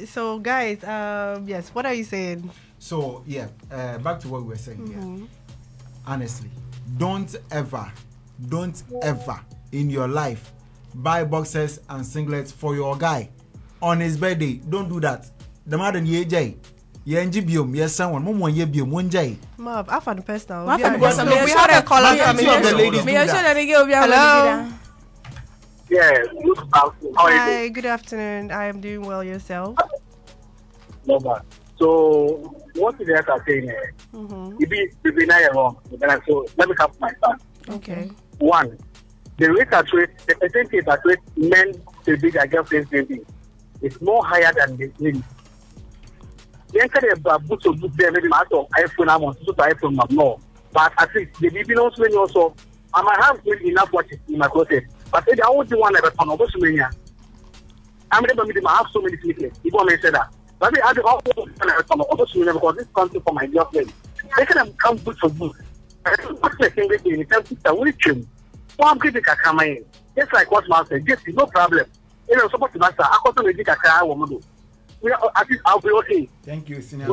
So guys, yes, what are you saying? So yeah, back to what we were saying. Yeah, honestly, don't ever in your life buy boxers and singlets for your guy on his birthday. Don't do that. The madam ye biom, yes, someone, Momo ye biom, one jay. Mom, I found personal. We had a caller coming in. Hello. Yeah, Hi, good afternoon. I am doing well. Yourself? No bad. So, what is the saying? If you not wrong, so let me come to my son. Okay. One, the rate at which the percentage at which men to be their girlfriend's baby is more higher than the women. The answer is boot to boot there, maybe matter of iPhone, I'm on to iPhone, no. But at least the baby knows when also, I might have enough watches in my closet. But I don't want to have a mania. I'm never meeting my house so many people. You want me to say that? But I do all because this country for my girlfriend. They can come good for good. I don't want to think in terms of the trim. So I'm getting a camera in. Just like what Mark said, just no problem. You know, supposed to master. I got to make a car woman do. At least I'll be okay. Thank you, Senior.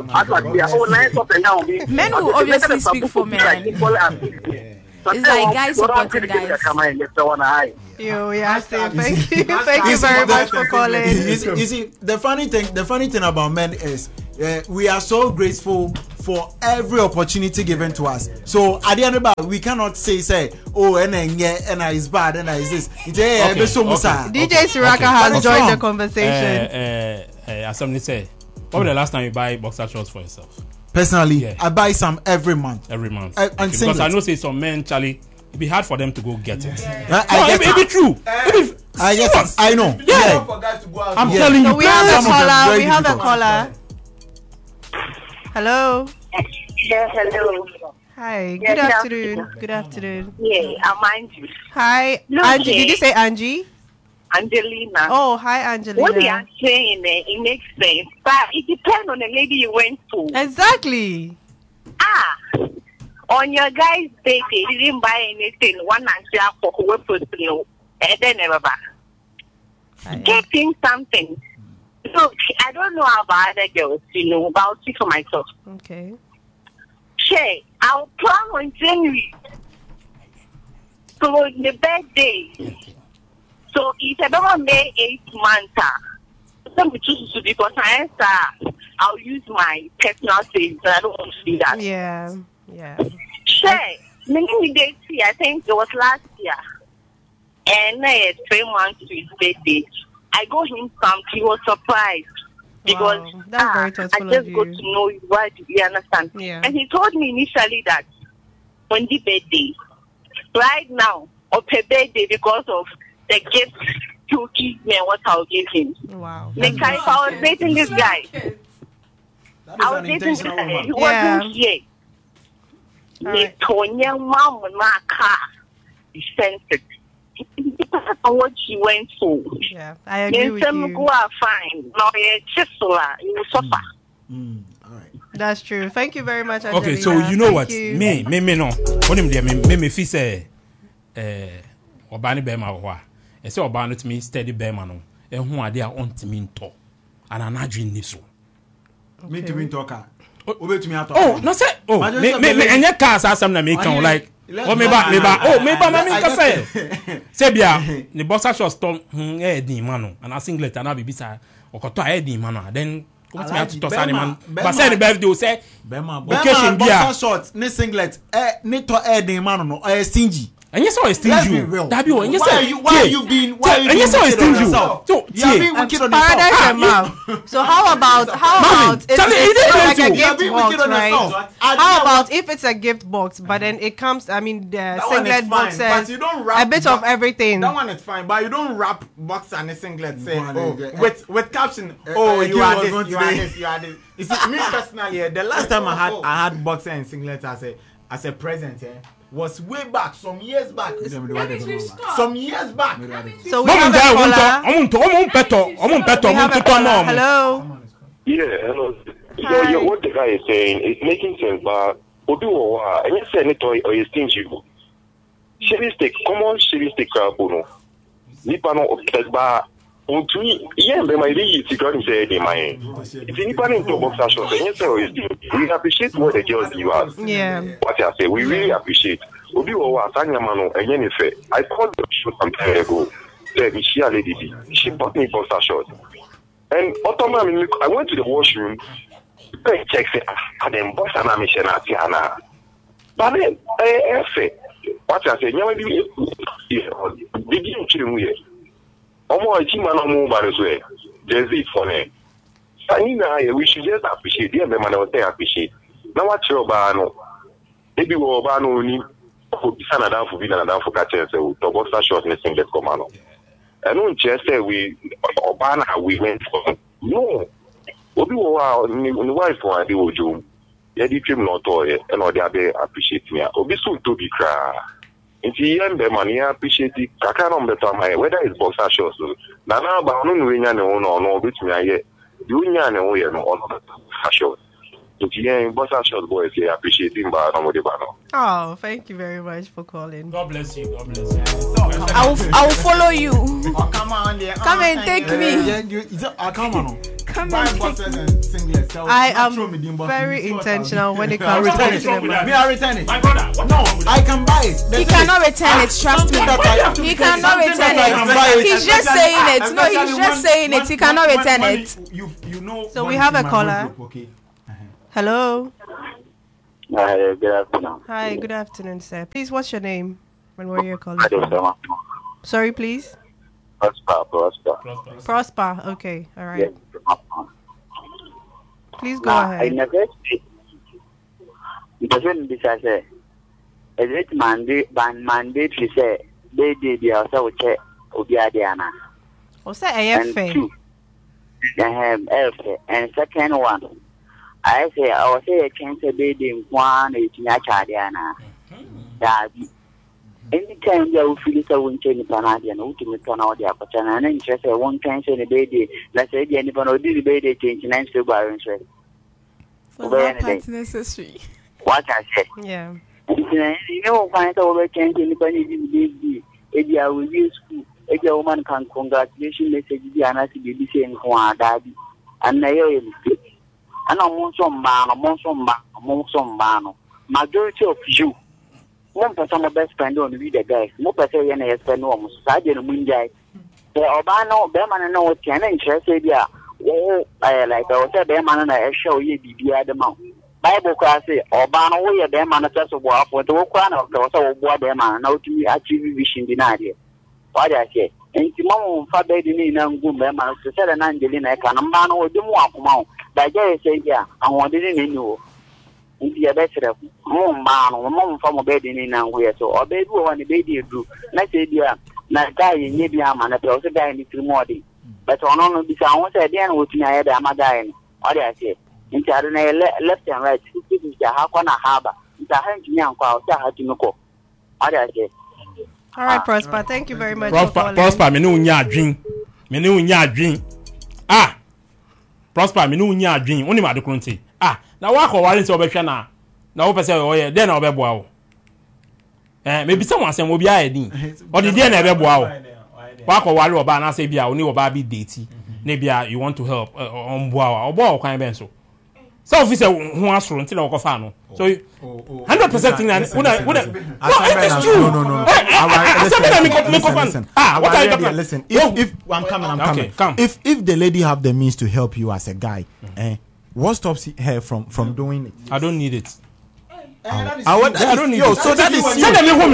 Men will obviously speak for men. It's like guys supporting guys. Yeah, thank you. Thank you very much for calling. You see, the funny thing about men is we are so grateful for every opportunity given to us. So at the end of the day, we cannot say, oh, and it's bad, and it's this. DJ Siraka has joined the conversation. As somebody say, when was the last time you buy boxer shorts for yourself? Personally, I buy some every month. Because I know say some men, Charlie, it'd be hard for them to go get it. It be true. I know. Yeah. I'm telling you. So we have a caller. Hello. Yeah, hello. Hi. Good afternoon. Good afternoon. Yeah, I'm Angie. Hi, Angie. Did you say Angie? Angelina. Oh, hi, Angelina. What you are saying, it makes sense, but it depends on the lady you went to. Exactly. On your guy's birthday, you didn't buy anything. One and share for whoever you and then never back. Get him something. Look, I don't know about other girls, but I'll speak for myself. Okay. Shay, I'll plan on January. So the birthday. So it's about May 8 months. Because I'll use my personal savings. I don't want to do that. Yeah. Shay, I think it was last year. And 3 months to his birthday. I got him something. He was surprised. Because that's very I just got to know why you understand. Yeah. And he told me initially that on the birthday, right now, or per birthday, because of the gift to give me and what I'll give him. Wow. Like I was dating this guy. I was dating this guy. He wasn't here. They told your mom when my car is sensitive. What she went through. Yeah, I agree with you. Go are fine. No, you will suffer. All right. That's true. Thank you very much, Angelina. Okay, so you know what? Me no. What him there? Me fi say, obani bema wa. I say obani to me steady bema no. Who ade a on to me nto. And anadwin ni so. Me to me talk. Obetumi ato. Oh, no say. Oh, me enye car asam na me kan like. Oh, me ba. Oh, me ba mami ka say. Say bia, the boxer shorts tom din man and a singlet and a bibisa okoto din man then come to me to toss animal. But say the birthday say occasion bia boxer shorts ne singlet ne to din man no stingy. And you saw a stingy. Dabi o, you say why you being stingy? So, so how about if it's like a gift box, right? How about if it's a gift box, but then it comes, I mean, the singlet boxes, but you don't wrap a bit of everything. That one is fine, but you don't wrap box and a singlet saying, with caption, you are this. You see, me personally, the last time I had boxer and singlet as a present, was way back, some years back. Some years back. So we have a caller. Hello. Yeah, hello. So what the guy is saying is making sense, but and you say it or you stingy. Sherry stick, common sherry stick crab, Nipano of Kesba, to me, yeah, but my day is going to say, if anybody into boxer shorts, we appreciate what the girls give us. Yeah. What I say, we really appreciate. Obi was Sanyamano, and Yenife. I called the show some time ago. Said she a lady. She bought me boxer shorts. And automatically, I went to the washroom. I checked, I then box and I'm Tiana. But then, I say, what I say, you did you kill me? Omo Chima no move by this way. There's it for me. We should just appreciate. Yeah, man, I would say appreciate. Now what your bano? Maybe we'll ban only for Canada for being another for catching so the boxer short missing the command. I don't just say we ban we went for no. Obi wa ni wife for ade ojo. Yeah, the dream not all and all they appreciate me. Obi soon to be cry. Inti yembe mani appreciate it. Kaka no better my whether it's boxer shorts. Na na ba no nya ne ho no betumi aye. You nya ne ho ye no all boxer shorts. Inti yen boxer shorts boys they appreciate him ba no de ba no. Oh, thank you very much for calling. God bless you. God bless you. I will follow you. Oh, come on, come and take me. Come on. Come and take me. I am very intentional when it comes to returning me. I return it. My brother, no, I can buy it. He cannot return it. Trust me. He cannot return it. He's just saying it. No, he's just saying it. He cannot return it. You know. So we have a caller. Hello. Hi, good afternoon. Hi, good afternoon, sir. Please, what's your name and where you're calling from? Sorry, please. Prosper. Okay, all right. Please go ahead. I never speak. Because is it mandate to say they did the also check Obiadiana? Oh, say AFA. And second one, I say I will say a chance a baby in one is Nachadiana. Anytime you feel so won't change Canadian, ultimate turn out the aperture and interest a one chance in a baby. Let's say the anyone or did the baby change 9 to bar interest. That's necessary. What I said. Yeah. You know, find out change anybody baby. If you will use school, if your woman can congratulation message the anati baby saying daddy. And now you're and among some man, majority of you. One person of best friend on the guys, no person in spend almost Saturday and Monday. The Obano, Beman, and what can interest you. Oh, like I was a Beman and I show you the amount. Bible class say, Obano, we a Beman at us of war for the one of the also Beman, now to me achieve vision denied. What I say, and Timon forbade and good Beman to sell an Angelina can a man or do more amount. But I say, yeah, I wanted in you. India better mom from a bed in and where so or baby on the baby do. Let's say, dear, not die in Nibiam and a also die in the morning. But on this, I want to again with me, I had a dying. What I say, in left and right, this is the half on a harbor. It's a hundred young crowd, I had to go. What I say. All right, Prosper, thank you very much. Prosper, me no dream. Me no dream. Ah, Prosper, me no dream. Only my document. Ah. Na wa ko wale se obehwe na wo pese oye den na obeboa wo maybe someone say mo bia edin o de den na ebeboa wo wa ko wale oba na say bia oni oba bi date na bia you want to help on boa obo kwan ben so officer ho asoro nti na wo ko fa no so 100% thing na it's true no what are you listen if I'm coming if the lady have the means to help you as a guy what stops her from doing it? I don't need it. I don't need it. So that is you.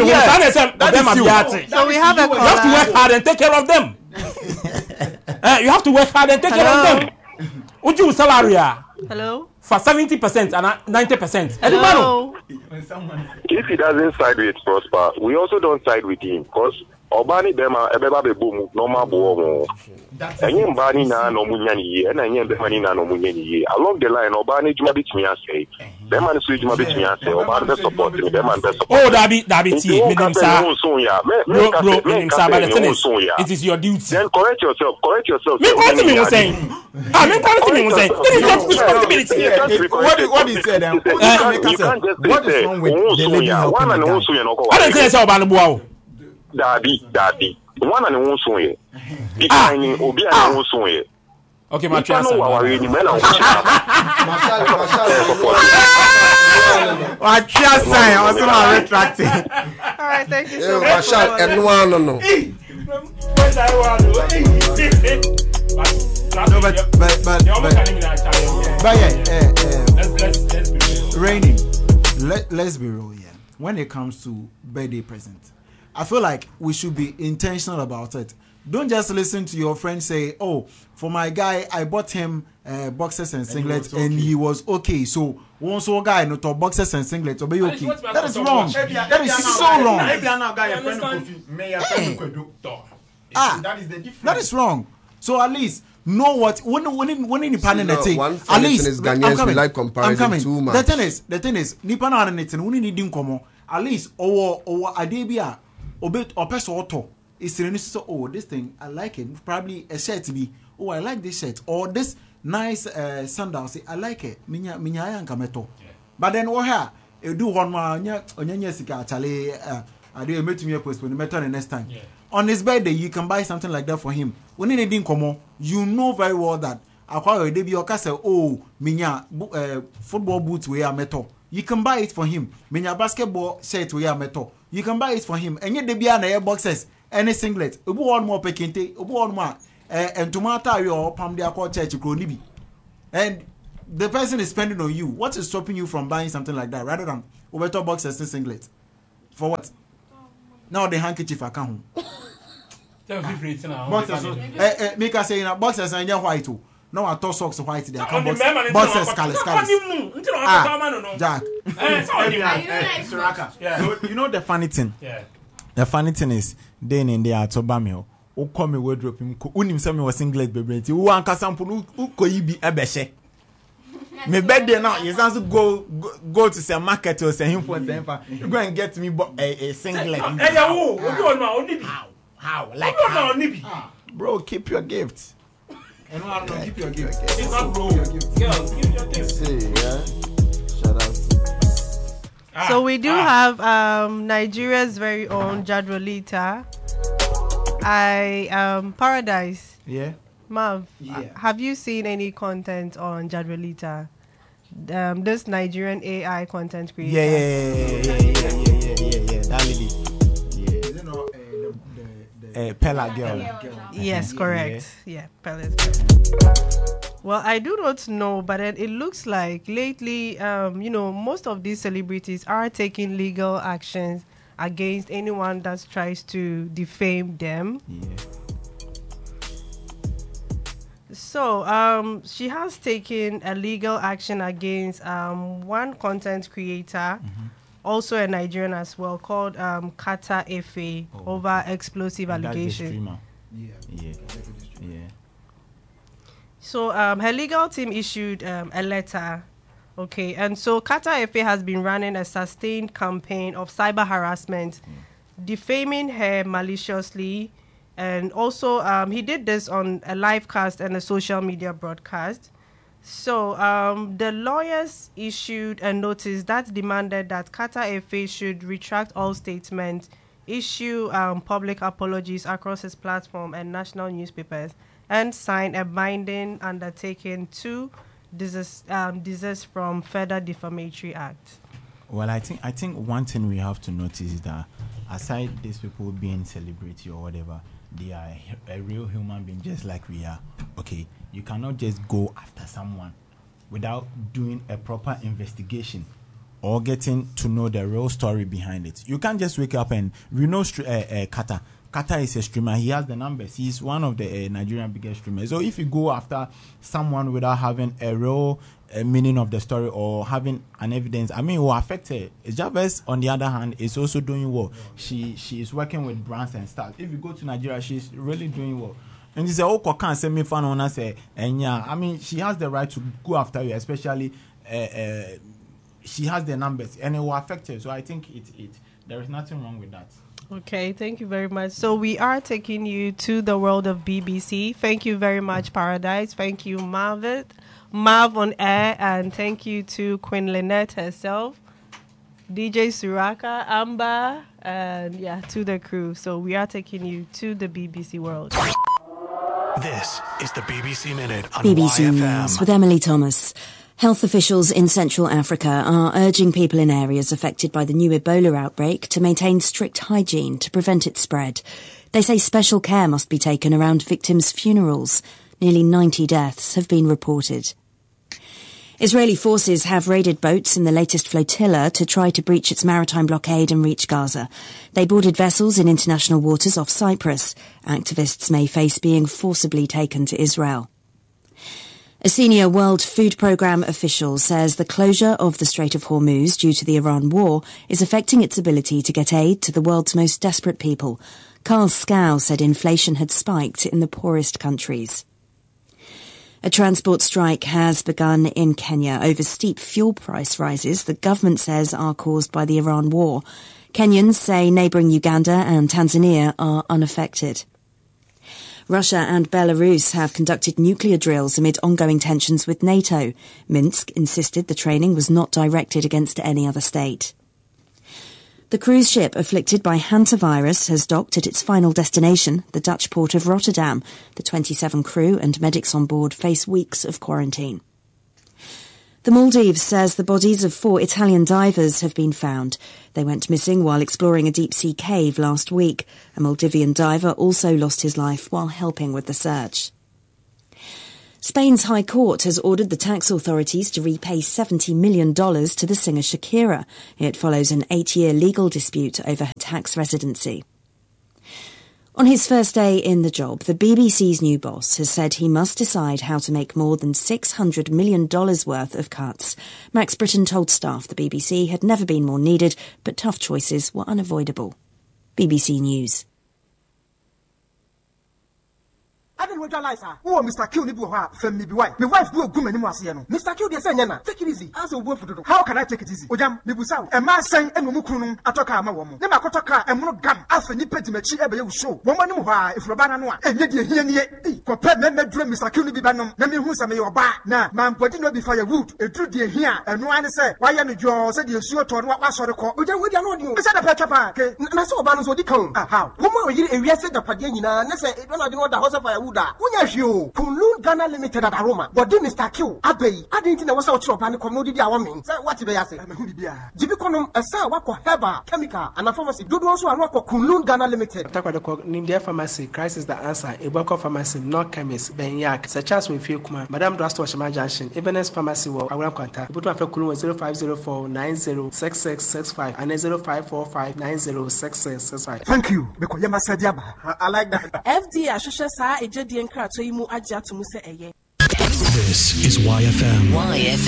So we have a caller. You have to work hard and take care of them. You have to work hard and take care of them. Would you salary? Hello? For 70% and 90%. Hello? If he doesn't side with Prosper, we also don't side with him because Obani Bema Ebeba Boom, normal boom. And Bani na no munyani, and I am Bemani na no munyani. Along the line, Obani Jumabit Miase, Beman Sweet Jumabit Miase, Obani support me, Beman best support. Oh, Dabby, it is your duty. Then correct yourself. Me correct me was saying. Me correct me was saying. This is your responsibility. What is it then? What is wrong with the lady helping the guy? I don't say so about the boy. Daddy. one and one so here. It's Obi and one so here. Okay, my trust. No, our in men are what trust sign also are retracting. All right, thank you so much. Marshall and no. No, but Rainy, let's be real here. When it comes to birthday present, I feel like we should be intentional about it. Don't just listen to your friend say, "Oh, for my guy, I bought him boxers and singlets, and he was okay." So one so guy no to boxers and singlets, obey okay. That is wrong. That is so wrong. That is the difference. That is wrong. So at least know what when in panel at least I'm coming. Like comparison too much. The thing is nipa na net no need nkomo at least or ade bia obe opeso auto is so oh this thing I like it, probably a shirt be oh I like this shirt or this nice sandals I like it minya yanka meto but then what here e do one ma onyanya sika chale ade metumi postpone meto the next time. On his birthday, you can buy something like that for him. When he didn't come, you know very well that acquire debut or say, oh, minya football boots we are metal. You can buy it for him. Minya basketball shirt we are metal. You can buy it for him. And yet debut and air boxes, any singlet. Ubu one more pekinte, ubu one more and tomato your palm dia called church nibi. And the person is spending on you. What is stopping you from buying something like that rather than ubeto boxes and singlet? For what? Now the handkerchief account. Boxers, make us say boxers and white too. No, I thought socks white. They are boxers, colors. Jack. So, you know the funny thing? Yeah. The funny thing is, then in the Atobamio, who call me wardrobe him, unim semi was singlet baby. Who want Casampu, who could you be a beshe? Me birthday now, you have to go to some market or say him for example. You go and get me a singlet. How? Like how? Bro, keep your gift. And I don't keep your gift. It's not bro. Girls, keep your gift. See, yeah. Shout out. So we do have Nigeria's very own Jadrolita. Paradise. Yeah. Mav, have you seen any content on Jadrolita? This Nigerian AI content creator. Yeah. That lady. Pella girl. Yes, correct. Yeah, Pella's girl. Well, I do not know, but it looks like lately, most of these celebrities are taking legal actions against anyone that tries to defame them. Yeah. So, she has taken a legal action against one content creator. Mm-hmm. Also a Nigerian as well, called Kata Efe over explosive allegations. Yeah. So her legal team issued a letter. Okay, and so Kata Efe has been running a sustained campaign of cyber harassment, defaming her maliciously, and also he did this on a live cast and a social media broadcast. So, the lawyers issued a notice that demanded that Kata Efe should retract all statements, issue public apologies across his platform and national newspapers, and sign a binding undertaking to desist from further defamatory acts. Well, I think one thing we have to notice is that aside these people being celebrity or whatever, they are a real human being just like we are. Okay, you cannot just go after someone without doing a proper investigation or getting to know the real story behind it. You can't just wake up and we know Kata. Kata is a streamer. He has the numbers. He's one of the Nigerian biggest streamers. So if you go after someone without having a real meaning of the story or having an evidence, I mean, it will affect her. Javez, on the other hand, is also doing well. She is working with brands and stuff. If you go to Nigeria, she's really doing well. And you say, oh, can't send me fan on us. And yeah, I mean, she has the right to go after you, especially she has the numbers and it will affect her. So I think there is nothing wrong with that. Okay, thank you very much. So we are taking you to the world of BBC. Thank you very much, Paradise. Thank you, Marv on air, and thank you to Queen Lynette herself. DJ Suraka, Amber, and to the crew. So we are taking you to the BBC World. This is the BBC Minute on BBC YFM. News with Emily Thomas. Health officials in Central Africa are urging people in areas affected by the new Ebola outbreak to maintain strict hygiene to prevent its spread. They say special care must be taken around victims' funerals. Nearly 90 deaths have been reported. Israeli forces have raided boats in the latest flotilla to try to breach its maritime blockade and reach Gaza. They boarded vessels in international waters off Cyprus. Activists may face being forcibly taken to Israel. A senior World Food Programme official says the closure of the Strait of Hormuz due to the Iran war is affecting its ability to get aid to the world's most desperate people. Carl Scow said inflation had spiked in the poorest countries. A transport strike has begun in Kenya over steep fuel price rises the government says are caused by the Iran war. Kenyans say neighbouring Uganda and Tanzania are unaffected. Russia and Belarus have conducted nuclear drills amid ongoing tensions with NATO. Minsk insisted the training was not directed against any other state. The cruise ship afflicted by hantavirus has docked at its final destination, the Dutch port of Rotterdam. The 27 crew and medics on board face weeks of quarantine. The Maldives says the bodies of 4 Italian divers have been found. They went missing while exploring a deep-sea cave last week. A Maldivian diver also lost his life while helping with the search. Spain's High Court has ordered the tax authorities to repay $70 million to the singer Shakira. It follows an 8-year legal dispute over her tax residency. On his first day in the job, the BBC's new boss has said he must decide how to make more than $600 million worth of cuts. Max Britton told staff the BBC had never been more needed, but tough choices were unavoidable. BBC News. I didn't realize her. Oh, Mr. Q, family wife. My wife do a good many more. Mr. Q, they say, take it easy. As a word for the how can I take it easy? Ojam, Nibusau, a man saying, and Mukunum, Atoka, my woman. Nema Kotaka, and Monogam, after Nipetimachi, ever show. Woman, if Robana, and yet you hear, compare me, Mr. Q, Bibanum, Nami Husa, may your bar. Now, man, what did not be firewood? A true dear here, and no one say, why am you said you sure to what was the call? Ojam, we don't know you. Is that a petapa? And I saw Banus what you come. How? Woman, you arrested the Padina, and I say, it don't know the house of firewood. You Kunlun Ghana Limited at Aroma, but then Mr. Q, Abbey, I didn't know what's out of and commodity. I want what they say. Jibiconum, a sa wako heba, chemical, and a pharmacy. Do also a wako Kunlun Ghana Limited. Name their pharmacy, Christ is the answer. A Boko pharmacy, not chemist, Ben Yak, such as we feel Kuma, Madame Drasto Shama Junction, Ebenezer Pharmacy, I will contact. Put my Kulu 0504 906665 and 0545 906665. Thank you, because you must say, I like that. FD Ashusha Sa, a Jedian Krat, so you move Ajat to Musa. This is YFM.